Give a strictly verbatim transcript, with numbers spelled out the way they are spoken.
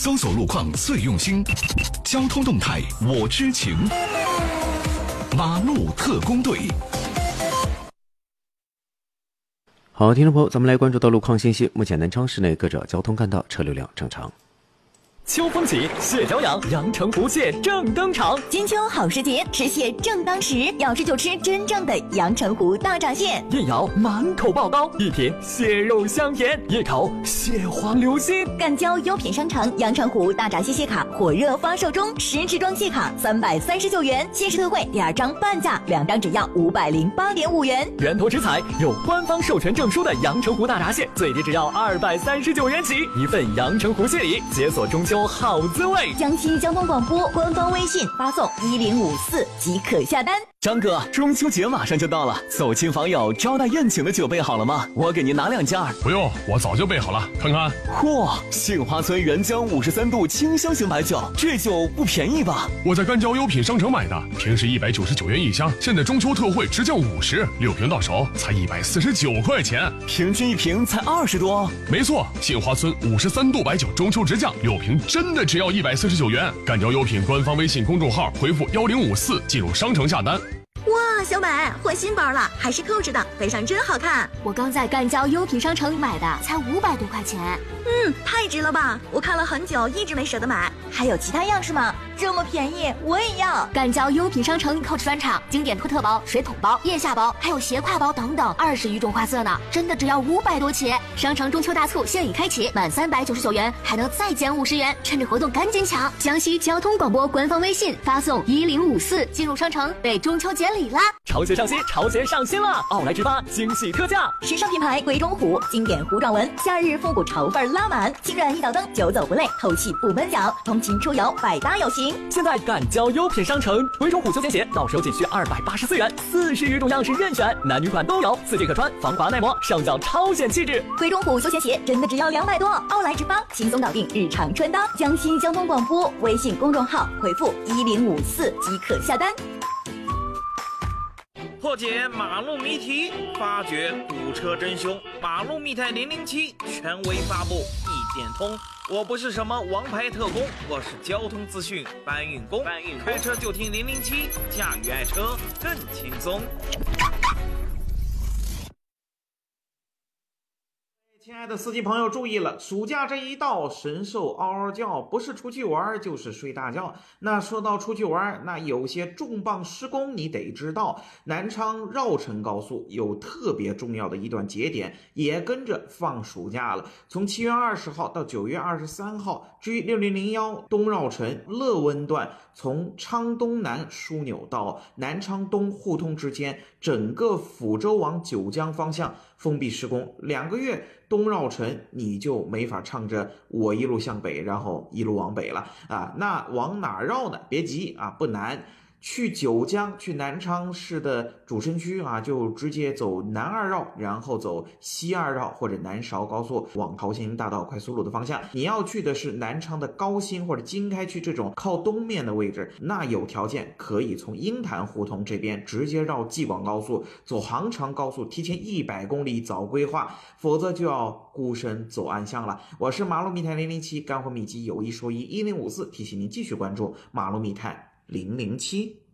搜索路况最用心，交通动态我知情。马路特工队。 好，听众朋友，咱们来关注到路况信息。目前南昌市内各种交通干道车流量正常。 秋风起，蟹脚痒，阳澄湖蟹正登场。 金秋好时节，吃蟹正当时，要吃就吃真正的阳澄湖大闸蟹。 一咬满口爆膏，一品蟹肉香甜，一口蟹黄流心。 赣交优品商城阳澄湖大闸蟹蟹卡火热发售中，十支装蟹卡三百三十九元，限时特惠，第二张半价，两张只要五百零八点五元。 源头食材有官方授权证书的阳澄湖大闸蟹，最低只要二百三十九元起，一份阳澄湖蟹礼，解锁中秋好滋味。 江西交通广播官方微信发送一零五四即可下单。 张哥，中秋节马上就到了，走亲访友、招待宴请的酒备好了吗？我给您拿两件。 不用，我早就备好了，看看。 嚯，杏花村原浆五十三度清香型白酒，这酒不便宜吧？ 我在赣交优品商城买的，平时一百九十九元一箱，现在中秋特惠直降五十，六瓶到手才一百四十九块钱， 平均一瓶才二十多。 没错，杏花村五十三度白酒中秋直降，六瓶真的只要一百四十九元。赣交优品官方微信公众号回复幺零五四进入商城下单。 哇，小美换新包了，还是扣着的，背上真好看。 我刚在赣交优品商城买的，才五百多块钱。 嗯，太值了吧！我看了很久，一直没舍得买。还有其他样式吗？这么便宜，我也要。 赣交优品商城 Coach 专场经典托特包、水桶包、腋下包，还有斜挎包等等，二十余种花色呢，真的只要五百多起。商城中秋大促现已开启，满三百九十九元还能再减五十元，趁着活动赶紧抢！江西交通广播官方微信发送一零五四进入商城，备中秋节礼啦！ 潮鞋上新，潮鞋上新了！奥莱之发惊喜特价， 时尚品牌鬼冢虎经典糊状纹，夏日复古潮范拉满，轻软一脚蹬，久走不累，透气不闷脚，通勤出游百搭有型。 现在赣交优品商城，鬼冢虎休闲鞋到手仅需二百八十四元，四十余种样式任选，男女款都有，四季可穿，防滑耐磨，上脚超显气质。 鬼冢虎休闲鞋真的只要两百多，奥莱之发轻松搞定日常穿搭。江西交通广播微信公众号回复一零五四即可下单。 破解马路谜题，发掘堵车真凶。马路密探零零七权威发布，一点通。我不是什么王牌特工，我是交通资讯搬运工。搬运开车就听零零七，驾驭爱车更轻松。亲爱的司机朋友注意了，暑假这一到，神兽嗷嗷叫，不是出去玩就是睡大觉。那说到出去玩，那有些重磅施工你得知道。南昌绕城高速有特别重要的一段节点，也跟着放暑假了。从七月二十号到九月二十三号，G 六零零一东绕城乐温段，从昌东南枢纽到南昌东互通之间，整个抚州往九江方向封闭施工，两个月东绕城你就没法唱着我一路向北，然后一路往北了啊。那往哪绕呢？别急啊，不难。去九江，去南昌市的主城区啊，就直接走南二绕，然后走西二绕或者南韶高速往桃兴大道快速路的方向。你要去的是南昌的高新或者经开区这种靠东面的位置，那有条件可以从鹰潭胡同这边直接绕济广高速，走杭长高速，提前一百公里早规划，否则就要孤身走暗巷了。我是马路密探零零七，干货秘籍有一说一，一零五四提醒您继续关注马路密探零零七。